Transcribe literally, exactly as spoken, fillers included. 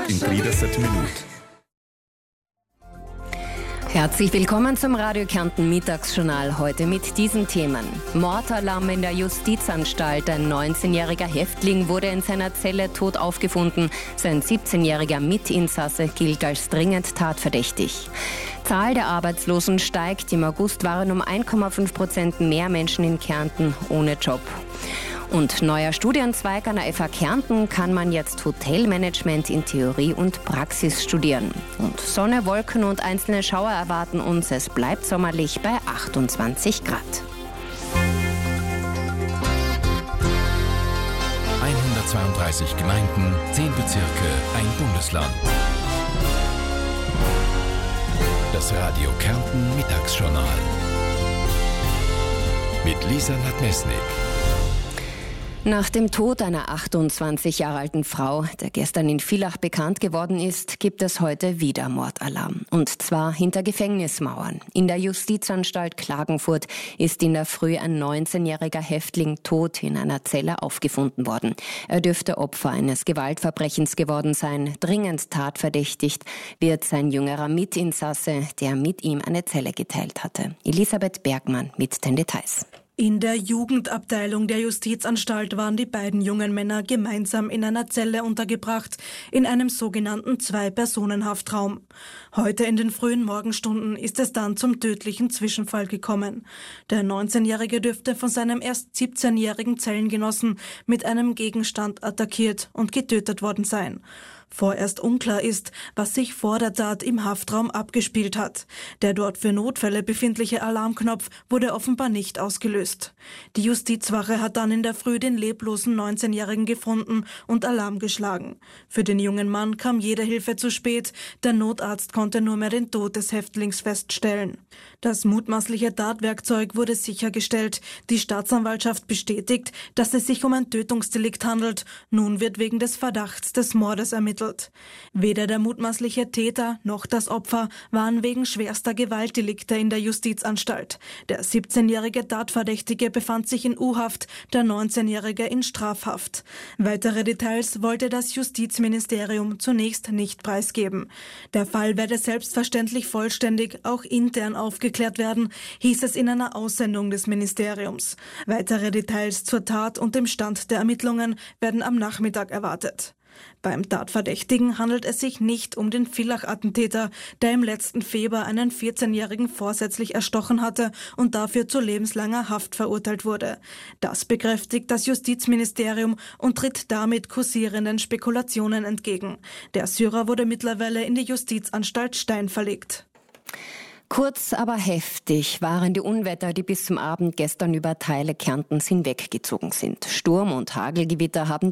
in trideset minut. Herzlich willkommen zum Radio Kärnten Mittagsjournal, heute mit diesen Themen. Mordalarm in der Justizanstalt. Ein neunzehnjähriger Häftling wurde in seiner Zelle tot aufgefunden. Sein siebzehnjähriger Mitinsasse gilt als dringend tatverdächtig. Zahl der Arbeitslosen steigt. Im August waren um eins Komma fünf Prozent mehr Menschen in Kärnten ohne Job. Und neuer Studienzweig an der F H Kärnten kann man jetzt Hotelmanagement in Theorie und Praxis studieren. Und Sonne, Wolken und einzelne Schauer erwarten uns. Es bleibt sommerlich bei achtundzwanzig Grad. hundertzweiunddreißig Gemeinden, zehn Bezirke, ein Bundesland. Das Radio Kärnten Mittagsjournal mit Lisa Nadmesnik. Nach dem Tod einer achtundzwanzig Jahre alten Frau, der gestern in Villach bekannt geworden ist, gibt es heute wieder Mordalarm. Und zwar hinter Gefängnismauern. In der Justizanstalt Klagenfurt ist in der Früh ein neunzehnjähriger Häftling tot in einer Zelle aufgefunden worden. Er dürfte Opfer eines Gewaltverbrechens geworden sein. Dringend tatverdächtigt wird sein jüngerer Mitinsasse, der mit ihm eine Zelle geteilt hatte. Elisabeth Bergmann mit den Details. In der Jugendabteilung der Justizanstalt waren die beiden jungen Männer gemeinsam in einer Zelle untergebracht, in einem sogenannten Zwei-Personen-Haftraum. Heute in den frühen Morgenstunden ist es dann zum tödlichen Zwischenfall gekommen. Der neunzehnjährige dürfte von seinem erst siebzehnjährigen Zellengenossen mit einem Gegenstand attackiert und getötet worden sein. Vorerst unklar ist, was sich vor der Tat im Haftraum abgespielt hat. Der dort für Notfälle befindliche Alarmknopf wurde offenbar nicht ausgelöst. Die Justizwache hat dann in der Früh den leblosen neunzehnjährigen gefunden und Alarm geschlagen. Für den jungen Mann kam jede Hilfe zu spät. Der Notarzt konnte nur mehr den Tod des Häftlings feststellen. Das mutmaßliche Tatwerkzeug wurde sichergestellt. Die Staatsanwaltschaft bestätigt, dass es sich um ein Tötungsdelikt handelt. Nun wird wegen des Verdachts des Mordes ermittelt. Weder der mutmaßliche Täter noch das Opfer waren wegen schwerster Gewaltdelikte in der Justizanstalt. Der siebzehnjährige Tatverdächtige befand sich in U-Haft, der neunzehnjährige in Strafhaft. Weitere Details wollte das Justizministerium zunächst nicht preisgeben. Der Fall werde selbstverständlich vollständig, auch intern aufgeklärt werden, hieß es in einer Aussendung des Ministeriums. Weitere Details zur Tat und dem Stand der Ermittlungen werden am Nachmittag erwartet. Beim Tatverdächtigen handelt es sich nicht um den Villach-Attentäter, der im letzten Februar einen vierzehnjährigen vorsätzlich erstochen hatte und dafür zu lebenslanger Haft verurteilt wurde. Das bekräftigt das Justizministerium und tritt damit kursierenden Spekulationen entgegen. Der Syrer wurde mittlerweile in die Justizanstalt Stein verlegt. Kurz, aber heftig waren die Unwetter, die bis zum Abend gestern über Teile Kärntens hinweggezogen sind. Sturm- und Hagelgewitter haben